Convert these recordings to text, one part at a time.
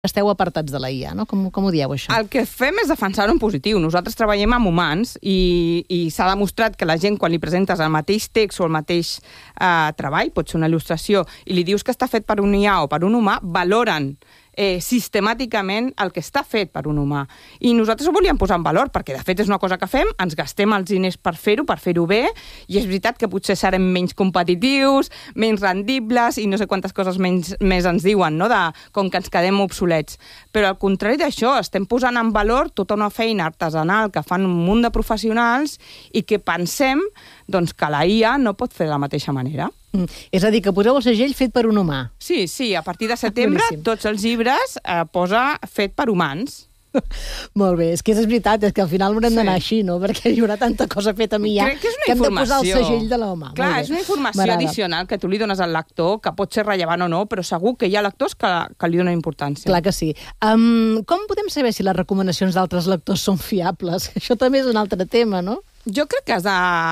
esteu apartats de la IA, no? Com ho dieu, això? El que fem és defensar-ho en positiu. Nosaltres treballem amb humans i s'ha demostrat que la gent, quan li presentes el mateix text o el mateix treball, pot ser una il·lustració, i li dius que està fet per un IA o per un humà, valoren sistemàticament el que està fet per un humà. I nosaltres ho volíem posar en valor, perquè de fet és una cosa que fem, ens gastem els diners per fer-ho bé, i és veritat que potser serem menys competitius, menys rendibles, i no sé quantes coses més ens diuen, no? Com que ens quedem obsolets. Però al contrari d'això, estem posant en valor tota una feina artesanal que fan un munt de professionals i que pensem doncs, que la IA no pot fer de la mateixa manera. És a dir, que poseu el segell fet per un humà. Sí, a partir de setembre tots els llibres posa fet per humans. Molt bé, és que és veritat, és que al final haurem d'anar així, no? Perquè hi haurà tanta cosa feta amb IA que hem de posar el segell de l'home. Clar, és una informació addicional que tu li dones al lector, que pot ser rellevant o no, però segur que hi ha lectors que li donen importància. Clar que sí. Com podem saber si les recomanacions d'altres lectors són fiables? Això també és un altre tema, no? Jo crec que has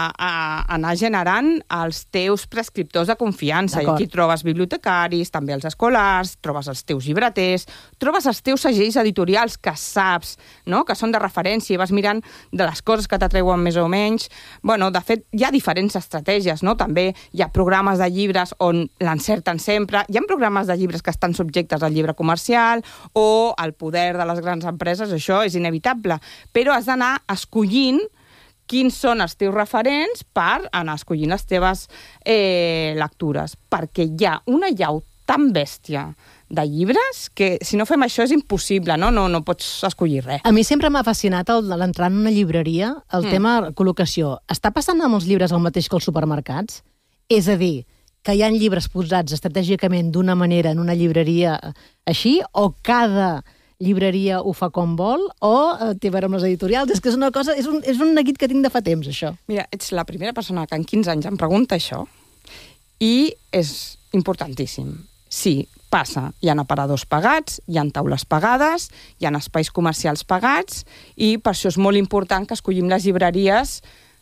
d'anar generant els teus prescriptors de confiança. I aquí trobes bibliotecaris, també els escolars, trobes els teus llibreters, trobes els teus segells editorials que saps, no? Que són de referència i vas mirant de les coses que t'atreuen més o menys. Bueno, de fet, hi ha diferents estratègies, no? També hi ha programes de llibres on l'encerten sempre. Hi ha programes de llibres que estan subjectes al llibre comercial o al poder de les grans empreses, això és inevitable. Però has d'anar escollint quins són els teus referents per anar escollint les teves lectures. Perquè hi ha una llau tan bèstia de llibres que si no fem això és impossible, no pots escollir res. A mi sempre m'ha fascinat l'entrar en una llibreria, el tema col·locació. Està passant amb els llibres el mateix que els supermercats? És a dir, que hi ha llibres posats estratègicament d'una manera en una llibreria així, o cada llibreria ho fa com vol, o té a veure amb les editorials? És que és una cosa, és un neguit que tinc de fa temps, això. Mira, ets la primera persona que en 15 anys em pregunta això, i és importantíssim. Sí, passa. Hi ha aparadors pagats, hi ha taules pagades, hi ha espais comercials pagats, i per això és molt important que escollim les llibreries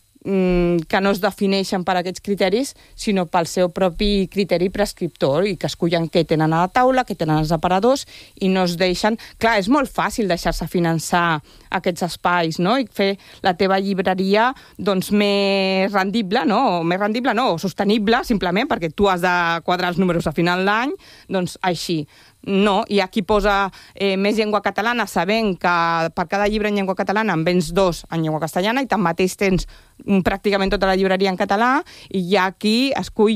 que no es defineixen per aquests criteris, sinó pel seu propi criteri prescriptor, i que escollen què tenen a la taula, què tenen els aparadors, i no es deixen... Clar, és molt fàcil deixar-se finançar aquests espais, no? I fer la teva llibreria doncs, més rendible, no? O més rendible, no, o sostenible, simplement, perquè tu has de quadrar els números a final d'any, doncs així. No, i aquí posa més llengua catalana, sabent que per cada llibre en llengua catalana en vens 2 en llengua castellana, i tanmateix tens pràcticament tota la llibreria en català, i hi ha qui escull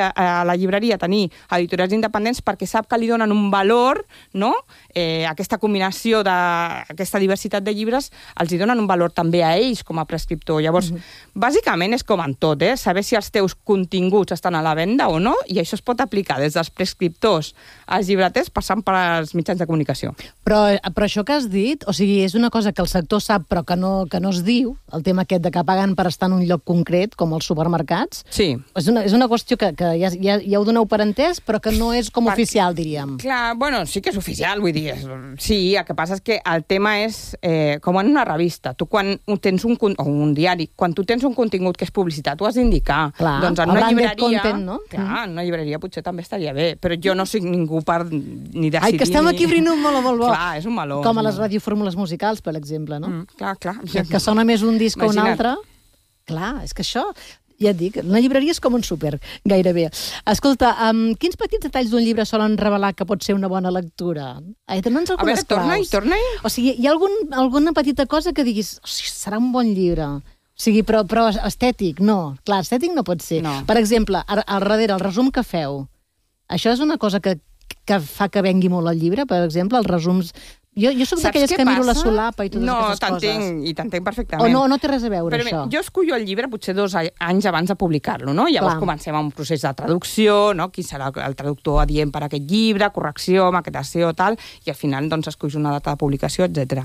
a la llibreria tenir editorials independents perquè sap que li donen un valor, no? Aquesta combinació d'aquesta diversitat de llibres els hi donen un valor també a ells com a prescriptor. Llavors, bàsicament és com en tot, saber si els teus continguts estan a la venda o no, i això es pot aplicar des dels prescriptors als llibreters passant per als mitjans de comunicació. Però això que has dit, o sigui, és una cosa que el sector sap però que no es diu, el tema aquest de que paguen per estar en un lloc concret, com els supermercats. Sí. És una qüestió que ja ho doneu per entès, però que no és com oficial, diríem. Clar, bueno, sí que és oficial, vull dir, sí, el que passa és que el tema és com en una revista. Tu quan tens o un diari, quan tu tens un contingut que és publicitat, ho has d'indicar. Clar, doncs en una llibreria, content, no? Clar, en una llibreria potser també estaria bé, però jo no soc ningú per ni decidir... Ai, que estem aquí obrint un meló molt bo. Clar, és un meló. Com a les radiofórmules musicals, per exemple, no? Clar. Que sona més un disc que un altre. Clar, és que això... Ja et dic, la llibreria és com un súper, gairebé. Escolta, quins petits detalls d'un llibre solen revelar que pot ser una bona lectura? Dona'ns algunes claus. Torna-hi. O sigui, hi ha alguna petita cosa que diguis, serà un bon llibre. O sigui, però estètic, no. Clar, estètic no pot ser. No. Per exemple, al darrere, el resum que feu. Això és una cosa que fa que vengui molt el llibre, per exemple, els resums... Jo soc d'aquelles que miro la solapa i totes aquestes coses. No, t'entenc perfectament. O no té res a veure, això? Jo escullo el llibre potser 2 anys abans de publicar-lo, no? Llavors comencem amb un procés de traducció, no? Qui serà el traductor adient per a aquest llibre, correcció, maquetació, tal, i al final doncs esculls una data de publicació, etc.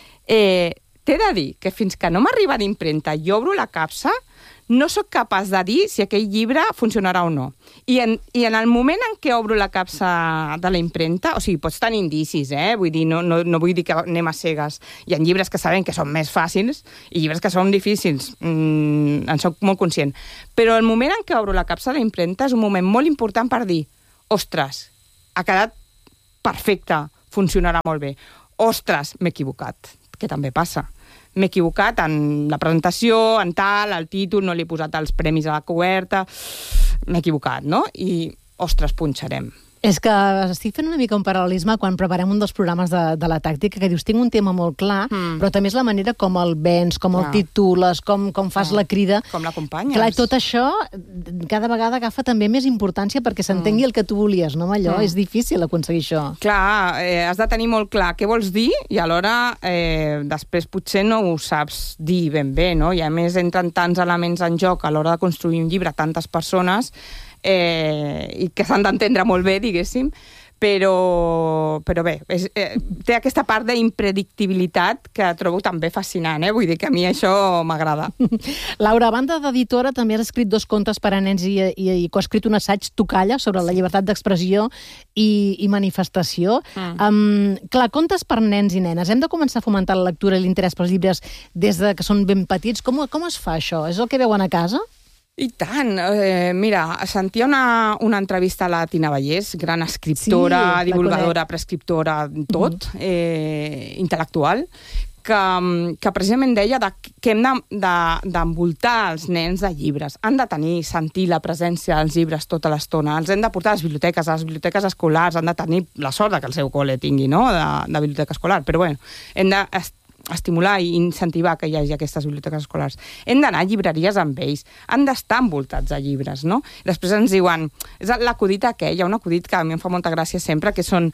T'he de dir que fins que no m'arriba d'impremta i obro la capsa, no sóc capaç de dir si aquell llibre funcionarà o no. I en el moment en què obro la capsa de la impremta, o sigui, pots tenir indicis, vull dir, no vull dir que anem a cegues. Hi ha llibres que sabem que són més fàcils i llibres que són difícils, en soc molt conscient. Però el moment en què obro la capsa de la impremta és un moment molt important per dir, ostres, ha quedat perfecte, funcionarà molt bé. Ostres, m'he equivocat, que també passa. M'he equivocat en la presentació, en tal, el títol, no li he posat els premis a la coberta, m'he equivocat, no? I, ostres, punxarem. És que estic fent una mica un paral·lelisme quan preparem un dels programes de la tàctica, que dius, tinc un tema molt clar, però també és la manera com el vens, com el titules, com fas la crida. Com l'acompanyes. Clar, tot això cada vegada agafa també més importància perquè s'entengui el que tu volies, no? Allò és difícil aconseguir això. Clar, has de tenir molt clar què vols dir i alhora després potser no ho saps dir ben bé, no? I a més entren tants elements en joc a l'hora de construir un llibre, tantes persones, i que s'han d'entendre molt bé, diguéssim, però bé, té aquesta part d'impredictibilitat que trobo també fascinant, vull dir que a mi això m'agrada. Laura, a banda d'editora, també has escrit 2 contes per a nens i coescrit un assaig Tocalla sobre la llibertat d'expressió i manifestació. Clar, contes per nens i nenes. Hem de començar a fomentar la lectura i l'interès pels llibres des de que són ben petits. Com es fa això? És el que veuen a casa? I tant. Mira, sentia una entrevista a la Tina Vallès, gran escriptora, divulgadora, prescriptora, tot, intel·lectual, que precisament deia que hem d'envoltar els nens de llibres. Han de sentir la presència dels llibres tota l'estona. Els hem de portar a les biblioteques escolars, han de tenir la sort que el seu col·le tingui, no?, de biblioteca escolar. Però bueno, hem de estimular i incentivar que hi hagi aquestes biblioteques escolars. Hem d'anar a llibreries amb ells, han d'estar envoltats de llibres, no? I després ens diuen, és l'acudit aquell, hi ha un acudit que a mi em fa molta gràcia sempre, que són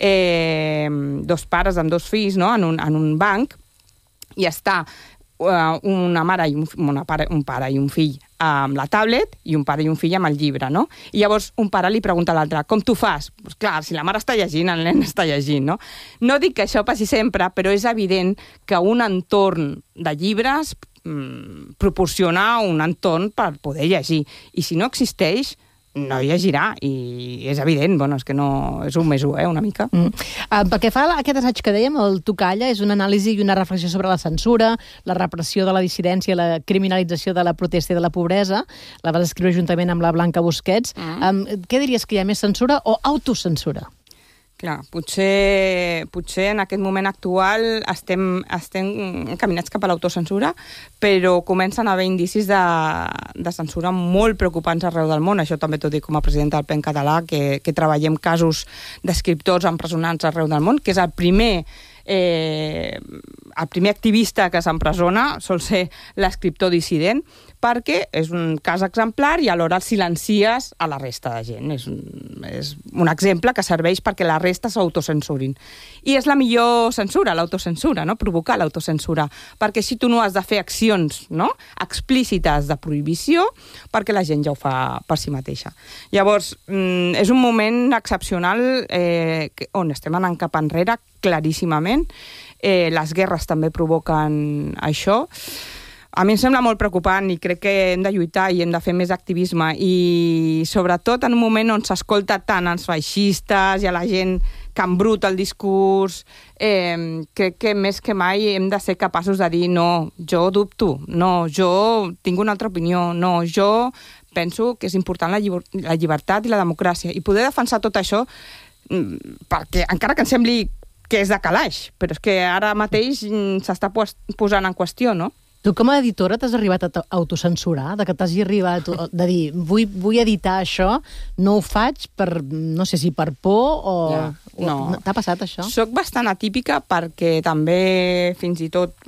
2 pares amb 2 fills, no?, en un banc, i està una mare i un pare i un fill amb la tablet i un pare i un fill amb el llibre, no? I llavors un pare li pregunta a l'altre, com t'ho fas? Pues clar, si la mare està llegint, el nen està llegint, no? No dic que això passi sempre, però és evident que un entorn de llibres proporciona un entorn per poder llegir. I si no existeix, no llegirà, i és evident, bueno, és que no, és un més una mica. Pel que fa a aquest assaig que dèiem, el Tocalla, és una anàlisi i una reflexió sobre la censura, la repressió de la dissidència, la criminalització de la protesta i de la pobresa. La vas escriure juntament amb la Blanca Busquets. Què diries, que hi ha més censura o autocensura? Clar, potser en aquest moment actual estem caminats cap a l'autocensura, però comencen a haver indicis de censura molt preocupants arreu del món. Això també t'ho dic com a presidenta del PEN català, que treballem casos d'escriptors empresonats arreu del món, que és el primer activista que s'empresona, sol ser l'escriptor dissident, perquè és un cas exemplar i alhora el silencies a la resta de gent. És un exemple que serveix perquè la resta s'autocensurin. I és la millor censura, l'autocensura, no? Provocar l'autocensura, perquè així tu no has de fer accions, no?, explícites de prohibició, perquè la gent ja ho fa per si mateixa. Llavors, és un moment excepcional on estem anant cap enrere, claríssimament. Les guerres també provoquen això. A mi em sembla molt preocupant i crec que hem de lluitar i hem de fer més activisme, i sobretot en un moment on s'escolta tant els feixistes i a la gent que embruta el discurs, crec que més que mai hem de ser capaços de dir no, jo dubto, no, jo tinc una altra opinió, no, jo penso que és important la llibertat i la democràcia, i poder defensar tot això, perquè encara que ens sembli que és de calaix, però és que ara mateix s'està posant en qüestió, no? Tu com a editora t'has arribat a autocensurar? De que t'has arribat de dir, vull editar això, no ho faig per, no sé si per por o... No. T'ha passat això? Soc bastant atípica perquè també, fins i tot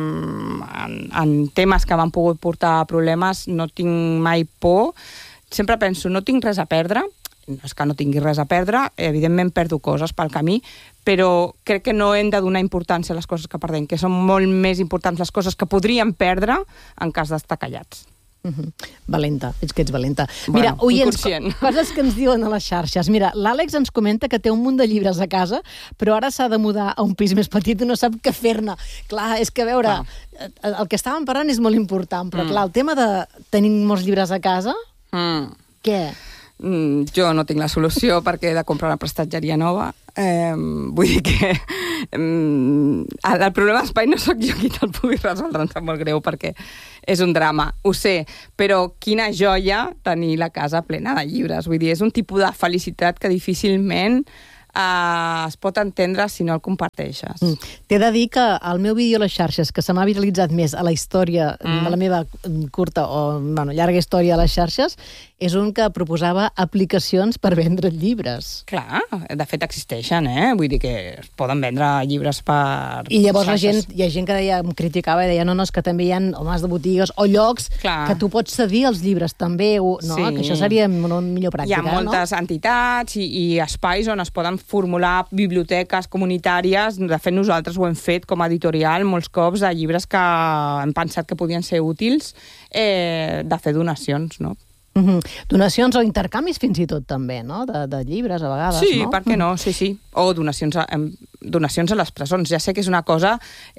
en temes que m'han pogut portar problemes, no tinc mai por. Sempre penso, no tinc res a perdre. No és que no tingui res a perdre, evidentment perdo coses pel camí, però crec que no hem de donar importància a les coses que perdem, que són molt més importants les coses que podríem perdre en cas d'estar callats. Valenta, veig que ets valenta. Bueno, mira, oients, inconscient. Coses que ens diuen a les xarxes. Mira, l'Àlex ens comenta que té un munt de llibres a casa, però ara s'ha de mudar a un pis més petit i no sap què fer-ne. Clar, és que, a veure, el que estàvem parlant és molt important, però clar, el tema de tenir molts llibres a casa, què? Jo no tinc la solució perquè he de comprar una prestatgeria nova. Vull dir que el problema d'espai no sóc jo qui te'l pugui resoldre, em sap molt greu perquè és un drama, ho sé, però quina joia tenir la casa plena de llibres. Vull dir, és un tipus de felicitat que difícilment es pot entendre si no el comparteixes. T'he de dir que el meu vídeo a les xarxes, que se m'ha viralitzat més a la història de la meva curta o llarga història a les xarxes, és un que proposava aplicacions per vendre llibres. Clar, de fet existeixen, Vull dir que es poden vendre llibres per... I llavors hi ha gent que em criticava i deia, no, és que també hi ha homes de botigues o llocs que tu pots cedir els llibres també, que això seria una millor pràctica. Hi ha moltes entitats i espais on es poden formular biblioteques comunitàries. De fet, nosaltres ho hem fet com a editorial molts cops de llibres que hem pensat que podien ser útils de fer donacions, no? Donacions o intercanvis fins i tot també, no? De llibres a vegades, sí, no? Sí, per què no? Sí. O donacions a les presons. Ja sé que és una cosa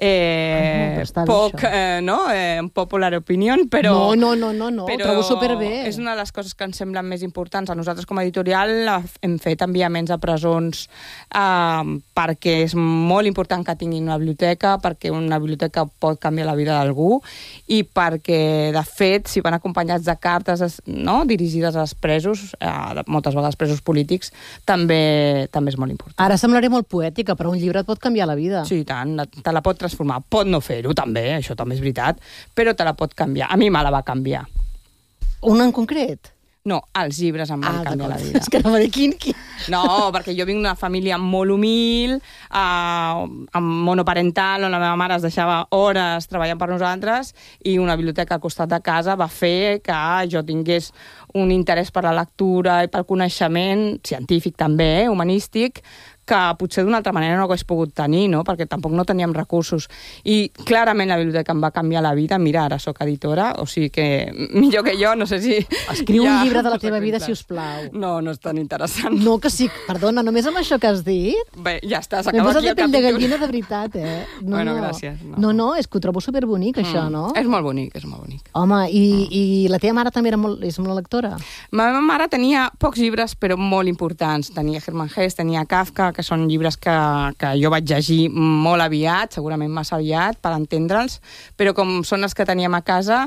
poc, popular opinion, però... No, ho trobo superbé. És una de les coses que ens semblen més importants. A nosaltres com a editorial hem fet enviaments a presons perquè és molt important que tinguin una biblioteca, perquè una biblioteca pot canviar la vida d'algú i perquè, de fet, si van acompanyats de cartes dirigides als presos, moltes vegades presos polítics, també és molt important. Ara semblaré molt poètica, però un llibre et pot canviar la vida. Sí, tant, te la pot transformar. Pot no fer-ho, també, això també és veritat, però te la pot canviar. A mi me la va canviar. Un en concret? No, els llibres em van canviar la vida. És que no m'ha dit quin... No, perquè jo vinc d'una família molt humil, monoparental, on la meva mare es deixava hores treballant per nosaltres i una biblioteca al costat de casa va fer que jo tingués un interès per la lectura i pel coneixement científic també, humanístic, que potser d'una altra manera no ho hagués pogut tenir, no? Perquè tampoc no teníem recursos. I clarament la biblioteca em va canviar la vida. Mira, ara sóc editora, o sigui que millor que jo, no sé si... Escriu un llibre de la teva vida, si us plau. No és tan interessant. No, que sí, perdona, només amb això que has dit... Bé, ja està, s'acaba aquí el capítol. M'he posat de pell de gallina de veritat, Bueno, gràcies. No, és que ho trobo superbonic, això, no? És molt bonic, és molt bonic. Home, i la teva mare també és molt lectora? La meva mare tenia pocs llibres, però molt importants. Tenia Hermann Hesse, tenia Kafka, que són llibres que jo vaig llegir molt aviat, segurament massa aviat, per entendre'ls, però com són els que teníem a casa,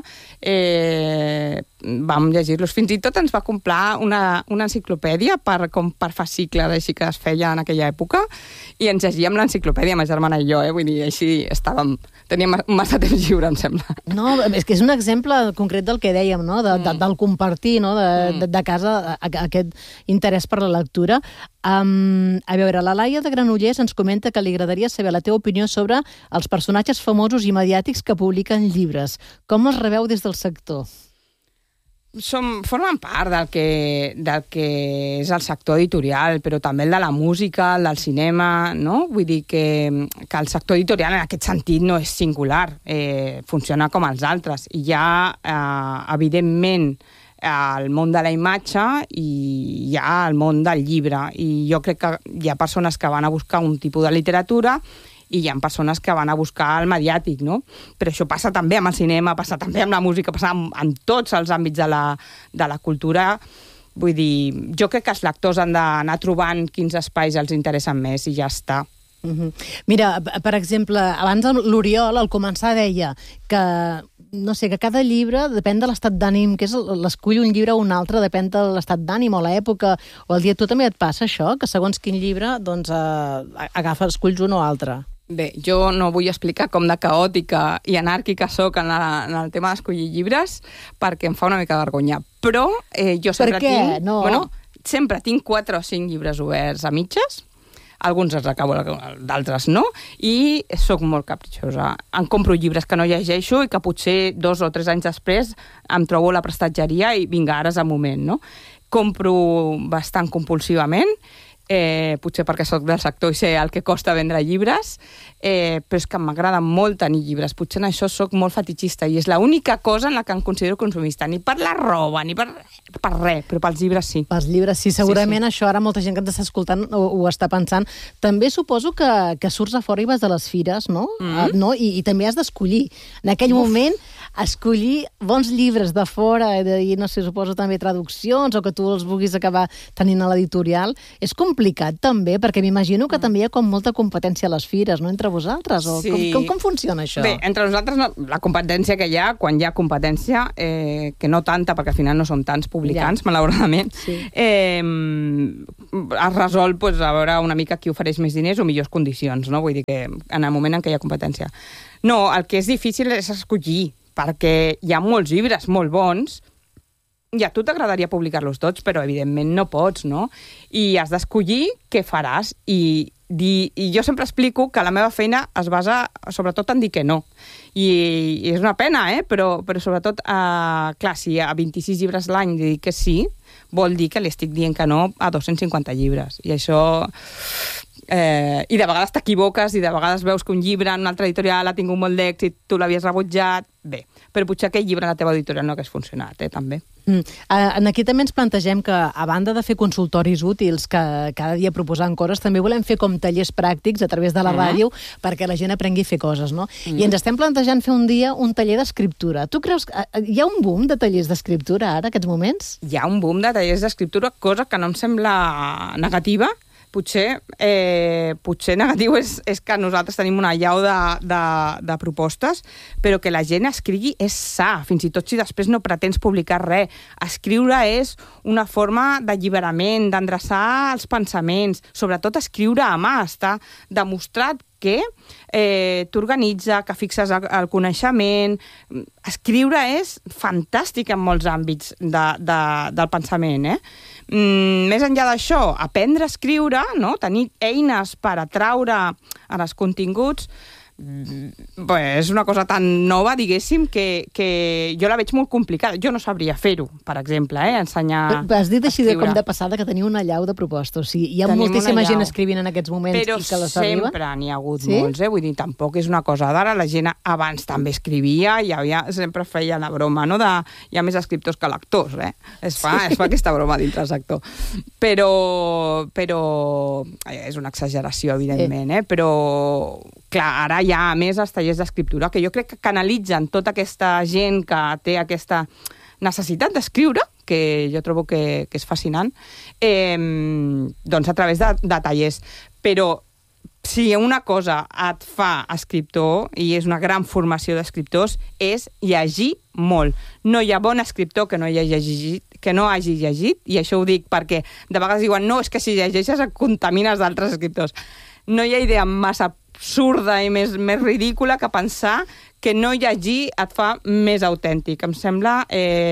vam llegir-los. Fins i tot ens va comprar una enciclopèdia per fascicle, així que es feia en aquella època, i ens llegíem l'enciclopèdia, ma germana i jo, vull dir, així teníem massa temps lliure, em sembla. No, és que és un exemple concret del que dèiem, no? Del compartir, no? De casa aquest interès per la lectura. A veure, la Laia de Granollers ens comenta que li agradaria saber la teva opinió sobre els personatges famosos i mediàtics que publiquen llibres. Com els rebeu des del sector? Formen part del que és el sector editorial, però també el de la música, el del cinema, no? Vull dir que el sector editorial en aquest sentit no és singular, funciona com els altres. I hi ha, evidentment, el món de la imatge i hi ha el món del llibre. I jo crec que hi ha persones que van a buscar un tipus de literatura i hi ha persones que van a buscar el mediàtic, no? Però això passa també amb el cinema, passa també amb la música, passa en tots els àmbits de la cultura. Vull dir, jo crec que els lectors han d'anar trobant quins espais els interessen més i ja està. Mira, per exemple, abans l'Oriol, al començar, deia que no sé, que cada llibre depèn de l'estat d'ànim, que l'escull un llibre o un altre, depèn de l'estat d'ànim o l'època o el dia. Tu també et passa això, que segons quin llibre doncs esculls un o altre? Bé, jo no vull explicar com de caòtica i anàrquica soc en el tema d'escollir llibres perquè em fa una mica vergonya. Però jo sempre tinc... No? Bueno, sempre tinc 4 o 5 llibres oberts a mitges, alguns els acabo, d'altres no, i sóc molt capritxosa. Em compro llibres que no llegeixo i que potser 2 o 3 anys després em trobo a la prestatgeria i vinga, ara és el moment, no? Compro bastant compulsivament, potser perquè sóc del sector i sé el que costa vendre llibres, però és que m'agrada molt tenir llibres. Potser en això sóc molt fetitxista i és l'única cosa en la que em considero consumista. Ni per la roba, ni per res, però pels llibres sí. Pels llibres sí, segurament sí. Això ara molta gent que ens està escoltant ho està pensant. També suposo que surts a fora i vas a les fires, no? No? I també has d'escollir. En aquell moment escollir bons llibres de fora i no sé, suposo també traduccions o que tu els vulguis acabar tenint a l'editorial, és complicat també, perquè m'imagino que també hi ha com molta competència a les fires, no?, entre vosaltres, o Sí. com funciona això? Bé, entre nosaltres no, la competència que hi ha, quan hi ha competència, que no tanta, perquè al final no som tants publicants, malauradament, Sí. es resol pues, a veure una mica qui ofereix més diners o millors condicions, no? Vull dir que en el moment en què hi ha competència. No, el que és difícil és escollir, perquè hi ha molts llibres molt bons i a tu t'agradaria publicar-los tots, però evidentment no pots, no? I has d'escollir què faràs i jo sempre explico que la meva feina es basa sobretot en dir que no. I és una pena, però sobretot, clar, si a 26 llibres l'any dic que sí, vol dir que li estic dient que no a 250 llibres. I això... I de vegades t'equivoques i de vegades veus que un llibre en una altra editorial ha tingut molt d'èxit, tu l'havies rebutjat, bé, però potser aquell llibre en la teva editorial no hagués funcionat, també. Aquí també ens plantegem que, a banda de fer consultoris útils, que cada dia proposant coses, també volem fer com tallers pràctics a través de la ràdio perquè la gent aprengui a fer coses, no? I ens estem plantejant fer un dia un taller d'escriptura. Tu creus que hi ha un boom de tallers d'escriptura ara, aquests moments? Hi ha un boom de tallers d'escriptura, cosa que no em sembla negativa. Potser negatiu és que nosaltres tenim una allau de propostes, però que la gent escrigui és sa, fins i tot si després no pretens publicar res. Escriure és una forma d'alliberament, d'endreçar els pensaments, sobretot escriure a mà. Està demostrat que t'organitza, que fixes el coneixement. Escriure és fantàstic en molts àmbits del pensament, Més enllà d'això, aprendre a escriure, no? Tenir eines per atraure en els continguts, és una cosa tan nova, diguéssim, que jo la veig molt complicada. Jo no sabria fer-ho, per exemple, ensenyar Has dit així a escriure. com de passada que teniu una allau de propostes. O sigui, hi ha Tenim moltíssima una gent allau. escrivint en aquests moments Però i que les arriba. sempre n'hi ha hagut Sí? molts, Vull dir, tampoc és una cosa d'ara. La gent abans també escrivia i sempre feia la broma, no? Hi ha més escriptors que lectors, Es fa aquesta broma dintre el sector. Però és una exageració, evidentment, Però, clar, ara hi ha més els tallers d'escriptura, que jo crec que canalitzen tota aquesta gent que té aquesta necessitat d'escriure, que jo trobo que és fascinant, doncs a través de tallers. Però si una cosa et fa escriptor, i és una gran formació d'escriptors, és llegir molt. No hi ha bon escriptor que no hagi llegit, i això ho dic perquè de vegades diuen no, és que si llegeixes et contamines d'altres escriptors. No hi ha idea massa absurda i més ridícula que pensar que no llegir et fa més autèntic. Em sembla...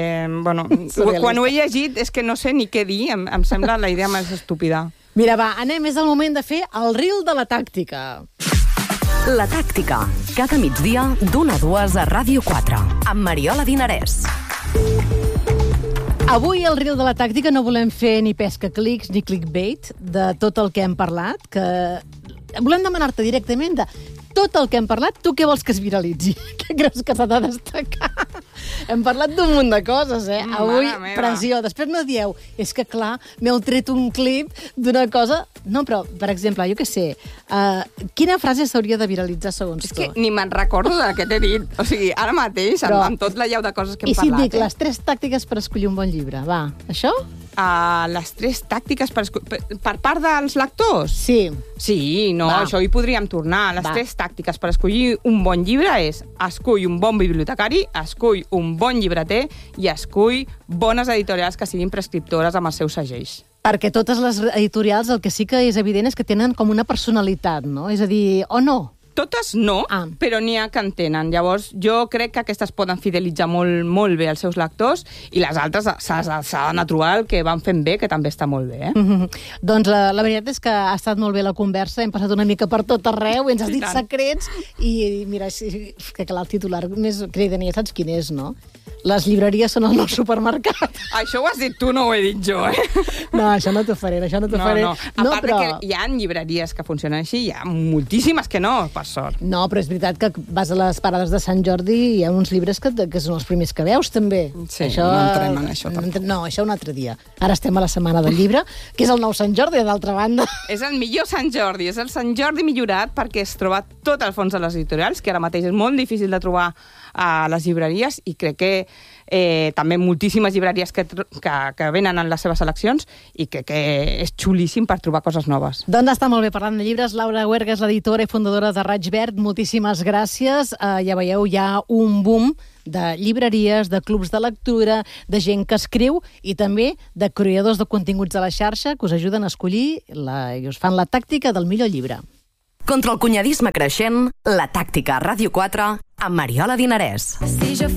quan ho he llegit és que no sé ni què dir, em sembla la idea més estúpida. Mira, va, anem, és el moment de fer el reel de la tàctica. La tàctica, cada migdia d'1 a 2 a Ràdio 4, amb Mariola Dinarès. Avui al reel de la tàctica no volem fer ni pesca clics ni clickbait de tot el que hem parlat, que volem demanar-te directament de tot el que hem parlat, tu què vols que es viralitzi? Què creus que s'ha de destacar? Hem parlat d'un munt de coses, Avui, pressió. Després no dieu, és que clar, m'heu tret un clip d'una cosa... No, però, per exemple, jo què sé, quina frase s'hauria de viralitzar segons tu? És que ni me'n recordo de què t'he dit. O sigui, ara mateix, amb tot la llau de coses que hem parlat. I si et dic les 3 tàctiques per escollir un bon llibre, va, això? Les 3 tàctiques per part dels lectors? Sí. Sí, no, Va. això hi podríem tornar. Les 3 tàctiques per escollir un bon llibre és escull un bon bibliotecari, escull un bon llibreter i escull bones editorials que siguin prescriptores amb els seus segells. Perquè totes les editorials el que sí que és evident és que tenen com una personalitat, no? És a dir, o no? Totes no, però n'hi ha que en tenen. Llavors, jo crec que aquestes poden fidelitzar molt, molt bé els seus lectors i les altres s'ha d'anar a trobar el que van fent bé, que també està molt bé. Doncs la veritat és que ha estat molt bé la conversa, hem passat una mica per tot arreu, ens has dit secrets i mira, que clar, el titular més cridaner, saps quin és, no? Les llibreries són el nou supermercat. Això ho has dit tu, no ho he dit jo, No, això no t'ho faré, això no t'ho faré. No. A part que hi ha llibreries que funcionen així, hi ha moltíssimes que no. per sort. No, però és veritat que vas a les parades de Sant Jordi i hi ha uns llibres que són els primers que veus, també. Sí, no entrem en això, tampoc. No, això un altre dia. Ara estem a la Setmana del Llibre, que és el nou Sant Jordi, d'altra banda. És el millor Sant Jordi, és el Sant Jordi millorat perquè es troba tot el fons de les editorials, que ara mateix és molt difícil de trobar a les llibreries, i crec que també moltíssimes llibreries que venen en les seves seleccions, i crec que és xulíssim per trobar coses noves. Doncs està molt bé parlant de llibres. Laura Huerga és l'editora i fundadora de Raig Verd. Moltíssimes gràcies. Ja veieu, hi ha un boom de llibreries, de clubs de lectura, de gent que escriu i també de creadors de continguts a la xarxa que us ajuden a escollir i us fan la tàctica del millor llibre. Contra el cunyadisme creixent, La Tàctica a Ràdio 4 amb Mariola Dinarès.